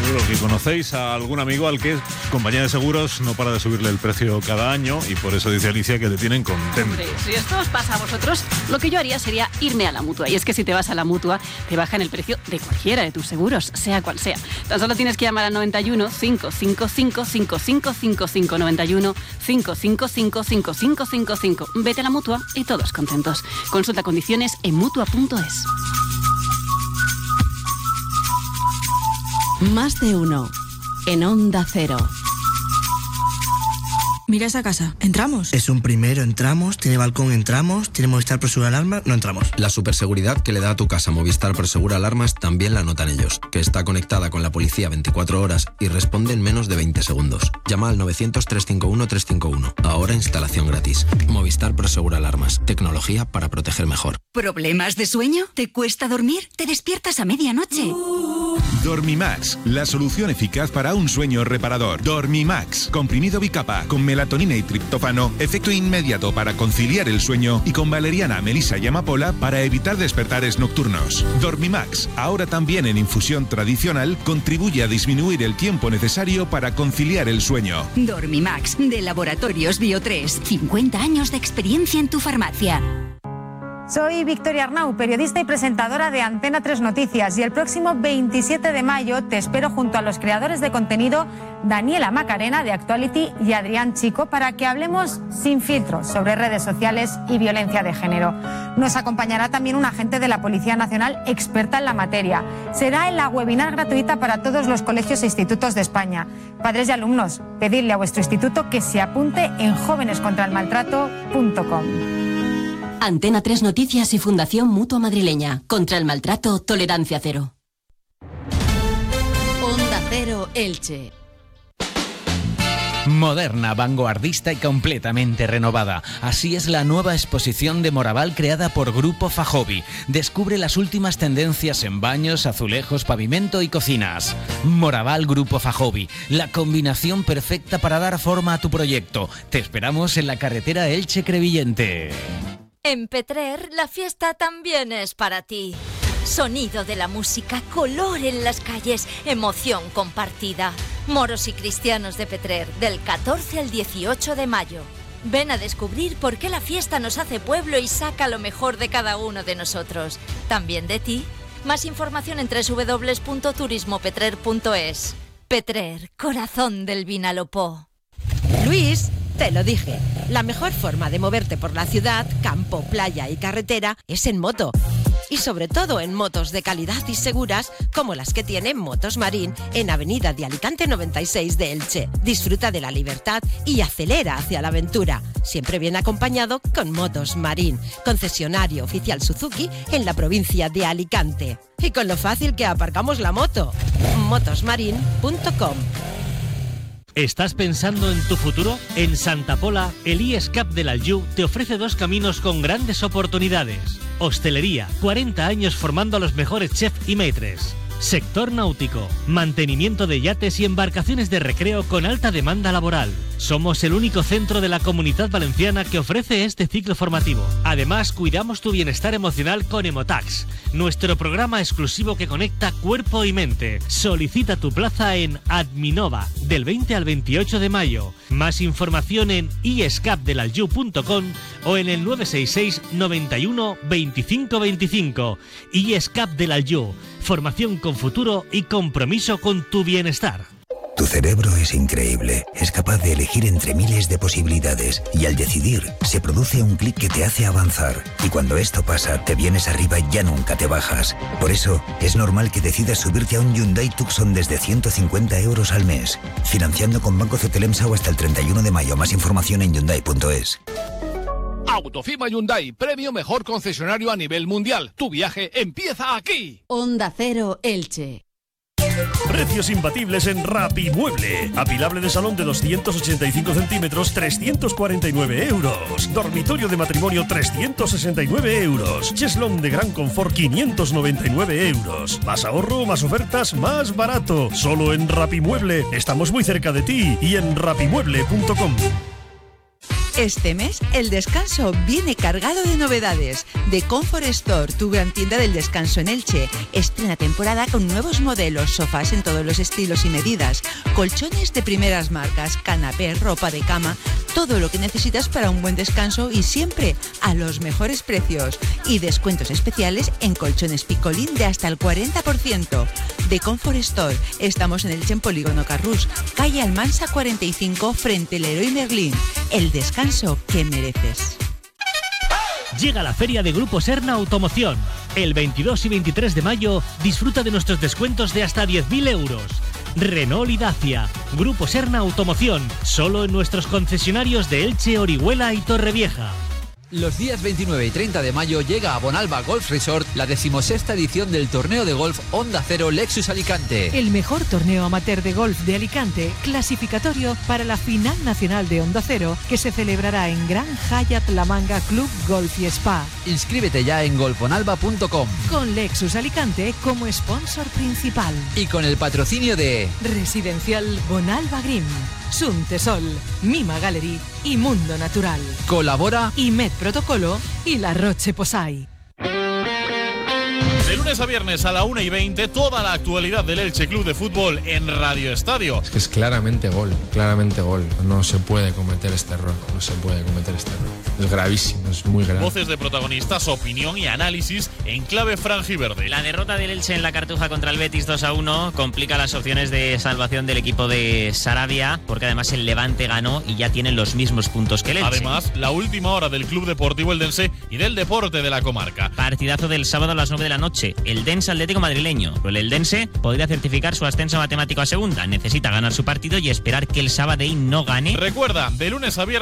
Seguro que conocéis a algún amigo al que compañía de seguros no para de subirle el precio cada año y por eso dice Alicia que le tienen contento. Hombre, si esto os pasa a vosotros, lo que yo haría sería irme a la Mutua. Y es que si te vas a la Mutua, te bajan el precio de cualquiera de tus seguros, sea cual sea. Tan solo tienes que llamar al 91 555 5555 91 555 5555. Vete a la Mutua y todos contentos. Consulta condiciones en Mutua.es. Más de uno en Onda Cero. Mira esa casa, ¿entramos? Es un primero, entramos, tiene balcón, entramos, tiene Movistar Prosegur Alarmas, no entramos. La superseguridad que le da a tu casa Movistar Prosegur Alarmas también la notan ellos, que está conectada con la policía 24 horas y responde en menos de 20 segundos. Llama al 900-351-351. Ahora instalación gratis. Movistar Prosegur Alarmas. Tecnología para proteger mejor. ¿Problemas de sueño? ¿Te cuesta dormir? ¿Te despiertas a medianoche? Dormimax, la solución eficaz para un sueño reparador. Dormimax, comprimido bicapa con melatonina y triptófano, efecto inmediato para conciliar el sueño y con valeriana, melisa y amapola para evitar despertares nocturnos. Dormimax, ahora también en infusión tradicional, contribuye a disminuir el tiempo necesario para conciliar el sueño. Dormimax, de Laboratorios Bio3, 50 años de experiencia en tu farmacia. Soy Victoria Arnau, periodista y presentadora de Antena 3 Noticias, y el próximo 27 de mayo te espero junto a los creadores de contenido Daniela Macarena de Actuality y Adrián Chico para que hablemos sin filtros sobre redes sociales y violencia de género. Nos acompañará también un agente de la Policía Nacional experta en la materia. Será en la webinar gratuita para todos los colegios e institutos de España. Padres y alumnos, pedidle a vuestro instituto que se apunte en jovenescontralmaltrato.com. Antena 3 Noticias y Fundación Mutua Madrileña. Contra el maltrato, tolerancia cero. Onda Cero Elche. Moderna, vanguardista y completamente renovada. Así es la nueva exposición de Moraval creada por Grupo Fajobi. Descubre las últimas tendencias en baños, azulejos, pavimento y cocinas. Moraval Grupo Fajobi, la combinación perfecta para dar forma a tu proyecto. Te esperamos en la carretera Elche-Crevillente. En Petrer, la fiesta también es para ti. Sonido de la música, color en las calles, emoción compartida. Moros y cristianos de Petrer, del 14 al 18 de mayo. Ven a descubrir por qué la fiesta nos hace pueblo y saca lo mejor de cada uno de nosotros. También de ti. Más información en www.turismopetrer.es. Petrer, corazón del Vinalopó. Luis, te lo dije, la mejor forma de moverte por la ciudad, campo, playa y carretera es en moto. Y sobre todo en motos de calidad y seguras como las que tiene Motos Marín en Avenida de Alicante 96 de Elche. Disfruta de la libertad y acelera hacia la aventura. Siempre bien acompañado con Motos Marín, concesionario oficial Suzuki en la provincia de Alicante. Y con lo fácil que aparcamos la moto. motosmarin.com. ¿Estás pensando en tu futuro? En Santa Pola, el IESCAP del Aljú te ofrece 2 caminos con grandes oportunidades. Hostelería, 40 años formando a los mejores chefs y maîtres. Sector náutico, mantenimiento de yates y embarcaciones de recreo con alta demanda laboral. Somos el único centro de la Comunidad Valenciana que ofrece este ciclo formativo. Además, cuidamos tu bienestar emocional con Emotax, nuestro programa exclusivo que conecta cuerpo y mente. Solicita tu plaza en Adminova, del 20 al 28 de mayo. Más información en iescapdelalyu.com o en el 966 91 25 25. IESCAP del Aljú, formación con futuro y compromiso con tu bienestar. Tu cerebro es increíble, es capaz de elegir entre miles de posibilidades y al decidir se produce un clic que te hace avanzar y cuando esto pasa te vienes arriba y ya nunca te bajas. Por eso es normal que decidas subirte a un Hyundai Tucson desde 150 euros al mes, financiando con Banco Cetelemsa o hasta el 31 de mayo. Más información en Hyundai.es. Autofima Hyundai, premio mejor concesionario a nivel mundial. Tu viaje empieza aquí. Onda Cero Elche. Precios imbatibles en Rapimueble. Apilable de salón de 285 centímetros, 349 euros. Dormitorio de matrimonio, 369 euros. Cheslón de gran confort, 599 euros. Más ahorro, más ofertas, más barato. Solo en Rapimueble. Estamos muy cerca de ti y en rapimueble.com. Este mes el descanso viene cargado de novedades. The Comfort Store, tu gran tienda del descanso en Elche, estrena temporada con nuevos modelos, sofás en todos los estilos y medidas, colchones de primeras marcas, canapés, ropa de cama, todo lo que necesitas para un buen descanso y siempre a los mejores precios. Y descuentos especiales en colchones Picolín de hasta el 40%. The Comfort Store, estamos en Elche en Polígono Carrús, calle Almansa 45, frente Leroy Merlin. El descanso que mereces. Llega la feria de Grupo Serna Automoción. El 22 y 23 de mayo disfruta de nuestros descuentos de hasta 10.000 euros. Renault y Dacia. Grupo Serna Automoción. Solo en nuestros concesionarios de Elche, Orihuela y Torrevieja. Los días 29 y 30 de mayo llega a Bonalba Golf Resort la 16ª edición del torneo de golf Onda Cero Lexus Alicante. El mejor torneo amateur de golf de Alicante, clasificatorio para la final nacional de Onda Cero, que se celebrará en Gran Hyatt La Manga Club Golf y Spa. Inscríbete ya en golfbonalba.com. Con Lexus Alicante como sponsor principal. Y con el patrocinio de Residencial Bonalba Green, Suntesol, Mima Gallery y Mundo Natural. Colabora Imed Protocolo y La Roche Posay. De lunes a viernes a la 1:20, toda la actualidad del Elche Club de Fútbol en Radio Estadio. Es que es claramente gol, claramente gol. No se puede cometer este error, no se puede cometer este error. Es gravísimo, es muy grave. Voces de protagonistas, opinión y análisis en clave franjiverde. La derrota del Elche en la Cartuja contra el Betis 2-1 complica las opciones de salvación del equipo de Sarabia, porque además el Levante ganó y ya tienen los mismos puntos que el Elche. Además, la última hora del Club Deportivo Eldense y del deporte de la comarca. Partidazo del sábado a las 9 de la noche. El Dense Atlético madrileño. Pero el Eldense podría certificar su ascenso matemático a segunda. Necesita ganar su partido y esperar que el Sabadell no gane. Recuerda, de lunes a viernes